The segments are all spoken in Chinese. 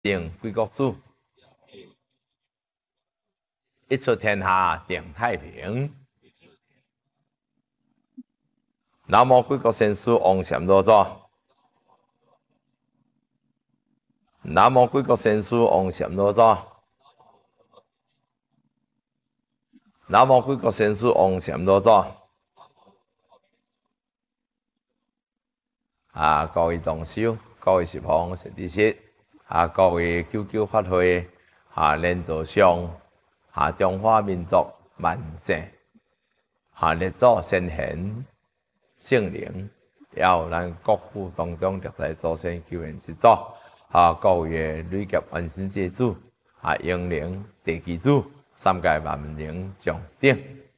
定贵国主，一出天下定太平。南无贵国先师王禅老祖，南无贵国先师王禅老祖，南无贵国先师王禅老祖。各位同修，各位师父、师弟师，各位救救法会连座上中华民族万世列祖先贤圣灵，也有咱国父当中历代祖先救援之祖各位累劫万神祭主英灵地基主，三界万灵将顶。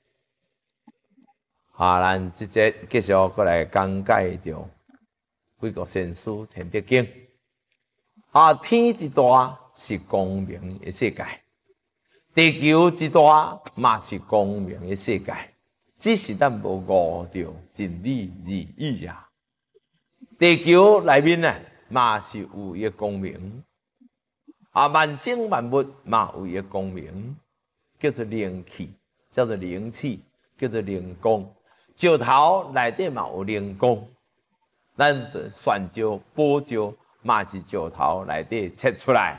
咱即节继续过来讲解着贵国先师天德经。天一大是光明的世界，地球一大嘛是光明的世界，只是咱无悟着真理义呀。地球内面呢嘛是有一个光明，万生万物嘛有一个光明，叫做灵气，叫做灵气，叫做灵光。石头内底嘛有灵光。咱的泉石、宝石嘛是石头内底切出来，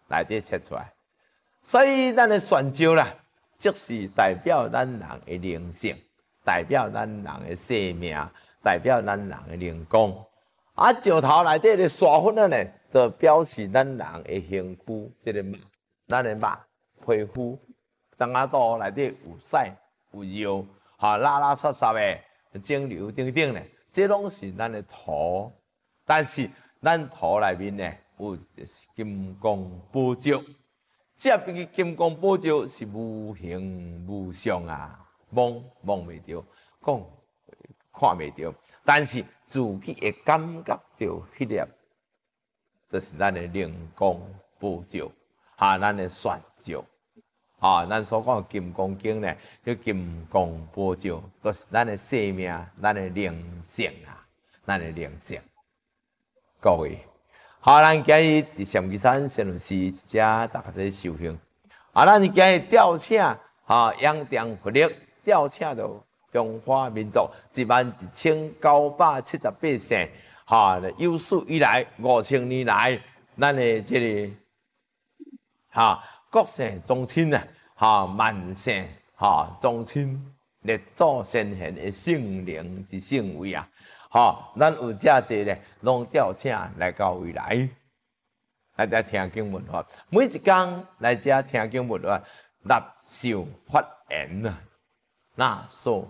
所以咱的泉石啦，就是代表咱人的灵性，代表咱人的生命，代表咱人的灵光。石头内底的沙粉呢，就表示咱人的身躯，这个咱的皮肤，当肚内底有屎有尿，拉拉撒撒的肿瘤等等呢。这拢是咱的土，但是咱土内面呢有金光宝石，这个金光宝石是无形无相摸袂着，看袂着，但是自己会感觉到迄粒，就是咱的灵光宝石，咱的泉石。咱所讲的金刚经呢，叫金刚宝石，都是咱的生命，咱的灵性咱的灵性。各位，咱今日伫上基山善律师遮，大家在修行。咱今日调请仰仗佛力，调请到中华民族11978姓，有史以来5000年来，咱的这个国姓宗亲万姓宗亲列祖先贤的圣灵之圣位咱有遮济咧，拢调请来到未来，来遮听经闻法。每一天来遮听经闻法，纳受发言纳受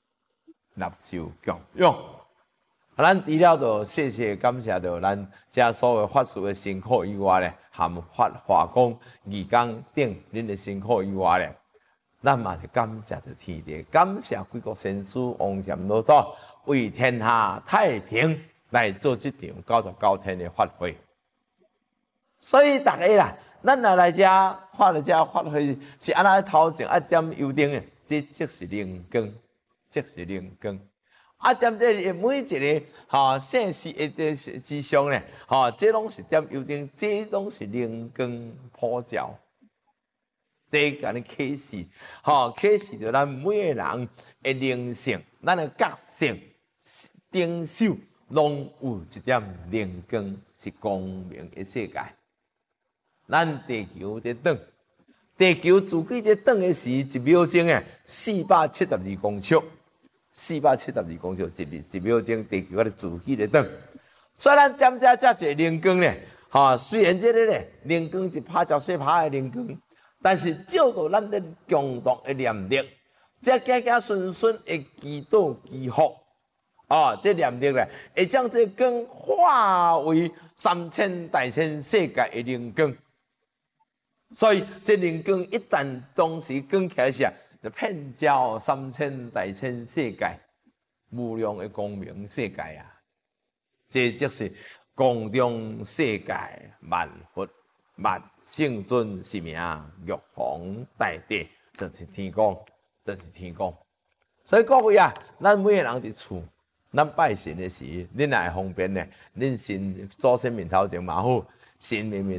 供养。咱除了就谢谢感谢到咱遮所有法师的辛苦以外咧，含法华光、义工等恁的辛苦以外咧，咱嘛是感谢着天地，感谢贵国先师王禅老祖为天下太平来做这场99天的法会。所以大家啦，咱若来遮看了遮法会是安那头前一点油灯的，这即是灵光，即是灵光。踮这每一个姓氏的之上咧，这拢是点油灯，这拢是灵光普照。这甲你启示，启示着咱每个人的灵性，咱的觉性、顶手拢有一点灵光，是光明的世界。咱地球在转，地球自己在转的时，1秒钟472公尺。472公尺一秒钟，地球的自己在转。虽然点遮侪灵光咧，虽然这个咧灵光是拍照细拍的灵光，但是照到咱的共同的念力，这家顺会祈祷祈福，这念力咧会将这光化为3000大千世界的灵光。所以这灵光一旦同时光起来时，就遍照3000大千世界，无量的光明世界这就是光中世界，万佛万圣尊是名，玉皇大帝就是天公，就是天公。所以各位咱每个人伫厝，咱拜神的时，恁也会方便呢。恁神祖先面头前嘛好，神面